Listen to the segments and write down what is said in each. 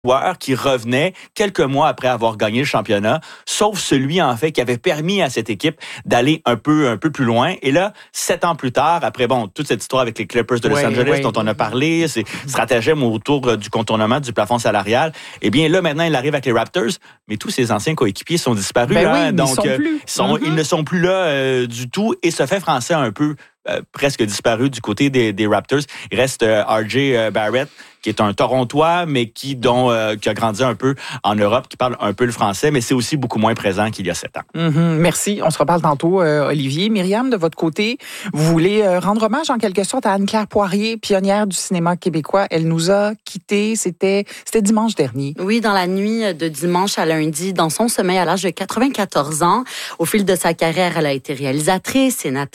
joueurs qui revenaient quelques mois après avoir gagné le championnat, sauf celui, en fait, qui avait permis à cette équipe d'aller un peu plus loin. Et là, 7 ans plus tard, après, toute cette histoire avec les Clippers de Los Angeles dont on a parlé, ces stratagèmes autour du contournement du plafond salarial, eh bien là, maintenant, il arrive avec les Raptors, mais tous ses anciens coéquipiers sont disparus. Donc, ils ne sont plus là du tout. Et ce fait français un peu presque disparu du côté des Raptors. Il reste R.J. Barrett, qui est un Torontois, mais qui a grandi un peu en Europe, qui parle un peu le français, mais c'est aussi beaucoup moins présent qu'il y a 7 ans. Merci. On se reparle tantôt, Olivier. Myriam, de votre côté, vous voulez rendre hommage en quelque sorte à Anne-Claire Poirier, pionnière du cinéma québécois. Elle nous a quittés, c'était dimanche dernier. Oui, dans la nuit de dimanche à lundi, dans son sommeil à l'âge de 94 ans. Au fil de sa carrière, elle a été réalisatrice,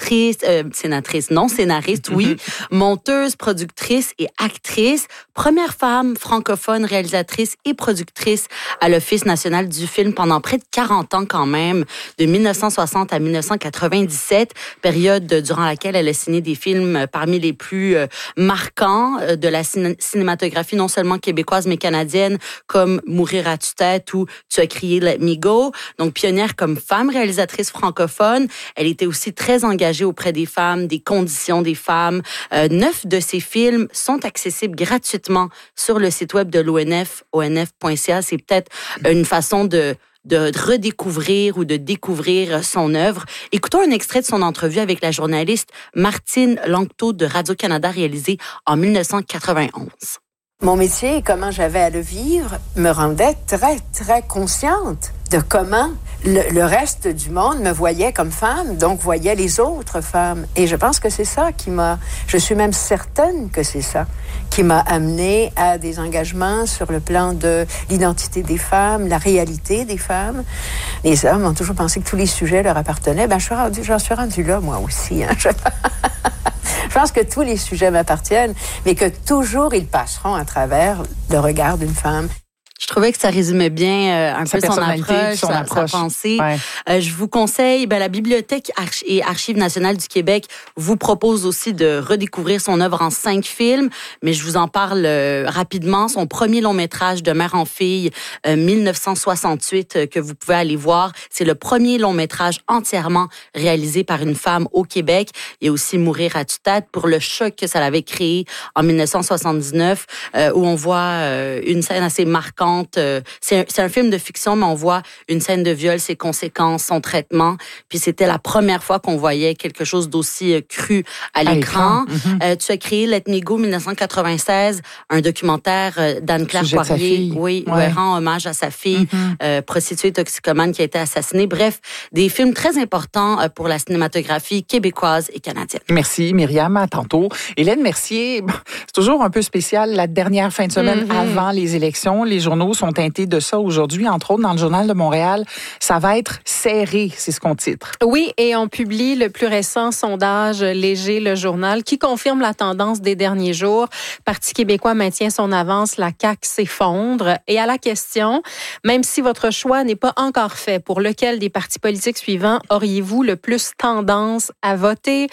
scénariste, oui, monteuse, productrice et actrice. Première femme francophone réalisatrice et productrice à l'Office national du film pendant près de 40 ans quand même, de 1960 à 1997, période durant laquelle elle a signé des films parmi les plus marquants de la cinématographie non seulement québécoise mais canadienne, comme Mourir à tue-tête ou Tu as crié Let Me Go. Donc pionnière comme femme réalisatrice francophone, elle était aussi très engagée auprès des femmes, des conditions des femmes. 9 de ses films sont accessibles gratuitement sur le site web de l'ONF, onf.ca. C'est peut-être une façon de redécouvrir ou de découvrir son œuvre. Écoutons un extrait de son entrevue avec la journaliste Martine Langto de Radio-Canada réalisée en 1991. Mon métier et comment j'avais à le vivre me rendait très, très consciente de comment le reste du monde me voyait comme femme, donc voyait les autres femmes. Et je pense que c'est ça je suis même certaine que c'est ça qui m'a amenée à des engagements sur le plan de l'identité des femmes, la réalité des femmes. Les hommes ont toujours pensé que tous les sujets leur appartenaient. J'en suis rendue là, moi aussi. Je pense que tous les sujets m'appartiennent, mais que toujours ils passeront à travers le regard d'une femme. Je trouvais que ça résumait bien un peu son approche, sa pensée. Ouais. Je vous conseille, la Bibliothèque et Archives nationales du Québec vous propose aussi de redécouvrir son œuvre en 5 films, mais je vous en parle rapidement. Son premier long métrage de mère en fille, 1968, que vous pouvez aller voir. C'est le premier long métrage entièrement réalisé par une femme au Québec. Il y a aussi Mourir à tue-tête pour le choc que ça l'avait créé en 1979, où on voit une scène assez marquante. C'est un film de fiction, mais on voit une scène de viol, ses conséquences, son traitement. Puis c'était la première fois qu'on voyait quelque chose d'aussi cru à l'écran. Tu as créé Let Me Go 1996, un documentaire d'Anne-Claire Poirier, où elle rend hommage à sa fille, prostituée toxicomane qui a été assassinée. Bref, des films très importants pour la cinématographie québécoise et canadienne. Merci Myriam, à tantôt. Hélène Mercier, c'est toujours un peu spécial la dernière fin de semaine avant les élections. Les journaux sont teintés de ça aujourd'hui, entre autres dans le Journal de Montréal. Ça va être serré, c'est ce qu'on titre. Oui, et on publie le plus récent sondage Léger, le journal, qui confirme la tendance des derniers jours. Parti québécois maintient son avance, la CAQ s'effondre. Et à la question, même si votre choix n'est pas encore fait, pour lequel des partis politiques suivants auriez-vous le plus tendance à voter?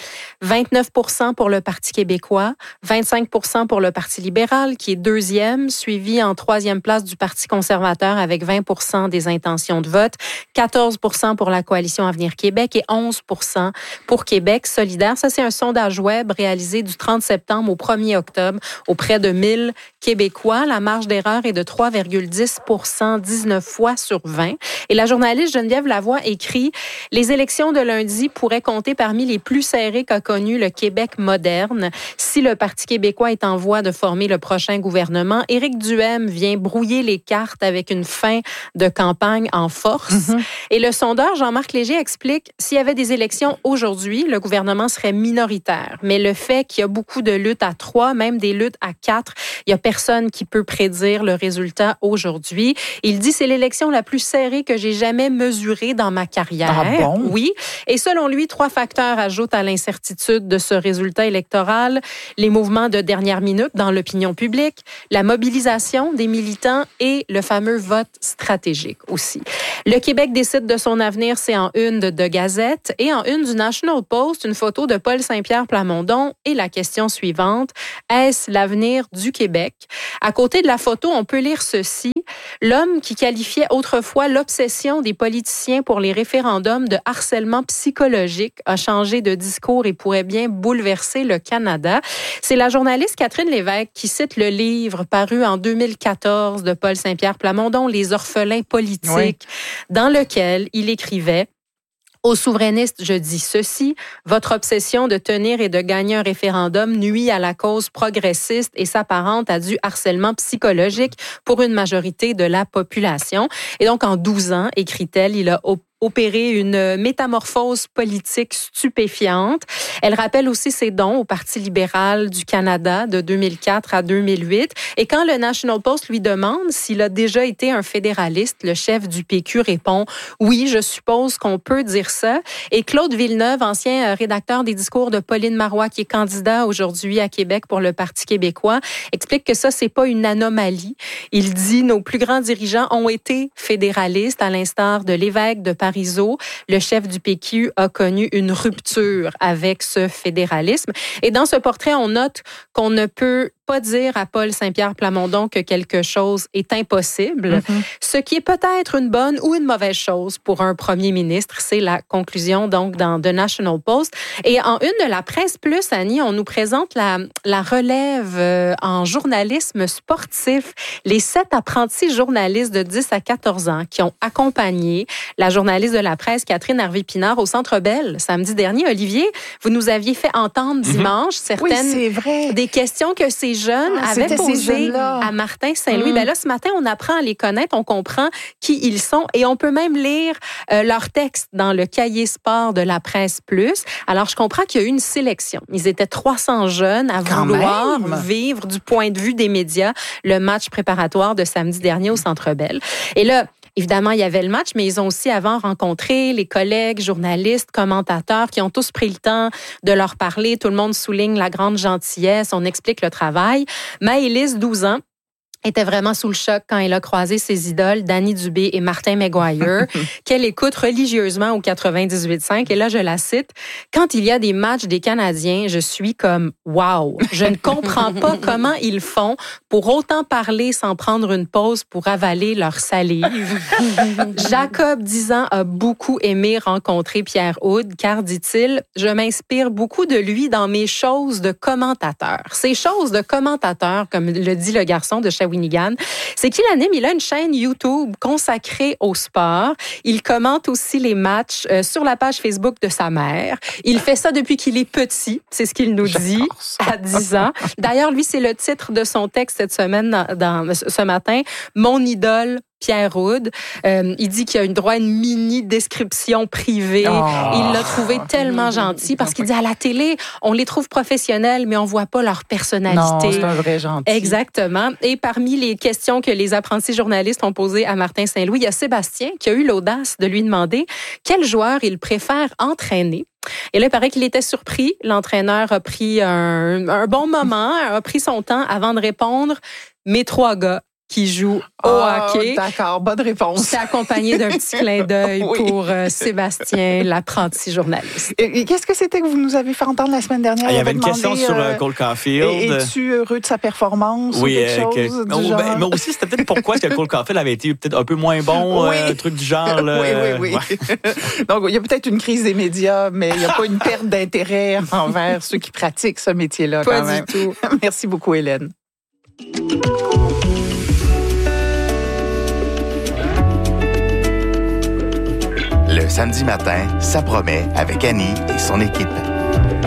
29% pour le Parti québécois, 25% pour le Parti libéral, qui est deuxième, suivi en troisième place du Parti conservateur avec 20% des intentions de vote, 14% pour la Coalition Avenir Québec et 11% pour Québec solidaire. Ça, c'est un sondage web réalisé du 30 septembre au 1er octobre auprès de 1000 Québécois. La marge d'erreur est de 3,10%, 19 fois sur 20. Et la journaliste Geneviève Lavoie écrit « Les élections de lundi pourraient compter parmi les plus serrées qu'a connu le Québec moderne. Si le Parti québécois est en voie de former le prochain gouvernement, Éric Duhaime vient brouiller les cartes avec une fin de campagne en force. Et le sondeur Jean-Marc Léger explique s'il y avait des élections aujourd'hui, le gouvernement serait minoritaire. Mais le fait qu'il y a beaucoup de luttes à 3, même des luttes à 4, il n'y a personne qui peut prédire le résultat aujourd'hui. Il dit c'est l'élection la plus serrée que j'ai jamais mesurée dans ma carrière. Ah bon? Oui. Et selon lui, 3 facteurs ajoutent à l'incertitude de ce résultat électoral. Les mouvements de dernière minute dans l'opinion publique, la mobilisation des militants et le fameux vote stratégique aussi. Le Québec décide de son avenir, c'est en une de Gazette et en une du National Post, une photo de Paul Saint-Pierre Plamondon et la question suivante, est-ce l'avenir du Québec? À côté de la photo, on peut lire ceci. L'homme qui qualifiait autrefois l'obsession des politiciens pour les référendums de harcèlement psychologique a changé de discours et pourrait bien bouleverser le Canada. C'est la journaliste Catherine Lévesque qui cite le livre paru en 2014 de Paul Saint-Pierre Plamondon, Les orphelins politiques, dans lequel il écrivait: aux souverainistes, je dis ceci, votre obsession de tenir et de gagner un référendum nuit à la cause progressiste et s'apparente à du harcèlement psychologique pour une majorité de la population. Et donc, en 12 ans, écrit-elle, il a opérer une métamorphose politique stupéfiante. Elle rappelle aussi ses dons au Parti libéral du Canada de 2004 à 2008. Et quand le National Post lui demande s'il a déjà été un fédéraliste, le chef du PQ répond « Oui, je suppose qu'on peut dire ça ». Et Claude Villeneuve, ancien rédacteur des discours de Pauline Marois, qui est candidat aujourd'hui à Québec pour le Parti québécois, explique que ça, c'est pas une anomalie. Il dit « Nos plus grands dirigeants ont été fédéralistes, à l'instar de Lévesque, de Parizeau. Le chef du PQ a connu une rupture avec ce fédéralisme. Et dans ce portrait, on note qu'on ne peut pas dire à Paul Saint-Pierre Plamondon que quelque chose est impossible, ce qui est peut-être une bonne ou une mauvaise chose pour un premier ministre. C'est la conclusion donc dans The National Post. Et en une de la Presse Plus, Annie, on nous présente la relève en journalisme sportif. Les 7 apprentis journalistes de 10 à 14 ans qui ont accompagné la journaliste de la presse Catherine Harvey-Pinard au Centre Bell samedi dernier. Olivier, vous nous aviez fait entendre dimanche certaines des questions que ces jeunes avaient posées à Martin Saint-Louis. Ben là, ce matin, on apprend à les connaître, on comprend qui ils sont et on peut même lire leurs textes dans le cahier sport de la Presse Plus. Alors, je comprends qu'il y a eu une sélection. Ils étaient 300 jeunes à vouloir vivre du point de vue des médias le match préparatoire de samedi dernier au Centre Bell. Et là, évidemment, il y avait le match, mais ils ont aussi avant rencontré les collègues, journalistes, commentateurs qui ont tous pris le temps de leur parler. Tout le monde souligne la grande gentillesse, on explique le travail. Maëlys, 12 ans, était vraiment sous le choc quand elle a croisé ses idoles, Danny Dubé et Martin McGuire, qu'elle écoute religieusement au 98.5. Et là, je la cite, « Quand il y a des matchs des Canadiens, je suis comme « Wow! Je ne comprends pas comment ils font pour autant parler sans prendre une pause pour avaler leur salive. » Jacob, 10 ans, a beaucoup aimé rencontrer Pierre Houde, car, dit-il, « Je m'inspire beaucoup de lui dans mes choses de commentateur. » Ces choses de commentateur, comme le dit le garçon de Shawinigan, c'est qu'il anime, il a une chaîne YouTube consacrée au sport. Il commente aussi les matchs sur la page Facebook de sa mère. Il fait ça depuis qu'il est petit, c'est ce qu'il nous dit, à 10 ans. D'ailleurs, lui, c'est le titre de son texte cette semaine, ce matin, « Mon idole ». Pierre Houde. Il dit qu'il a une droit à une mini description privée. Il l'a trouvé tellement gentil parce qu'il dit à la télé, on les trouve professionnels, mais on voit pas leur personnalité. Non, c'est un vrai gentil. Exactement. Et parmi les questions que les apprentis journalistes ont posées à Martin Saint-Louis, il y a Sébastien qui a eu l'audace de lui demander quel joueur il préfère entraîner. Et là, il paraît qu'il était surpris. L'entraîneur a pris un bon moment, a pris son temps avant de répondre. Mes 3 gars qui joue au hockey. D'accord, bonne réponse. C'est accompagné d'un petit clin d'œil pour Sébastien, l'apprenti journaliste. Et qu'est-ce que c'était que vous nous avez fait entendre la semaine dernière? Il y avait une question sur Cole Caulfield. Es-tu heureux de sa performance ou quelque chose du genre? Mais aussi, c'était peut-être pourquoi est-ce que Cole Caulfield avait été peut-être un peu moins bon, un truc du genre. Là, oui. Donc, il y a peut-être une crise des médias, mais il n'y a pas une perte d'intérêt envers ceux qui pratiquent ce métier-là. Pas quand même. du tout. Merci beaucoup, Hélène. Le samedi matin, ça promet avec Annie et son équipe.